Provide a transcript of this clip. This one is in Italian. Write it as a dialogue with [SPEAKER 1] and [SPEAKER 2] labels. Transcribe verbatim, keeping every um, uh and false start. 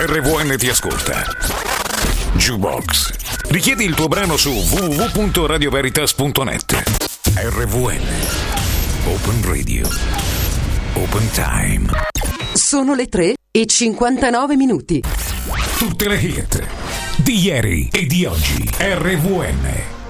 [SPEAKER 1] R V N ti ascolta. Jukebox. Richiedi il tuo brano su w w w punto radio veritas punto net. R V N. Open Radio. Open Time.
[SPEAKER 2] Sono le tre e cinquantanove minuti.
[SPEAKER 1] Tutte le hit di ieri e di oggi. R V N.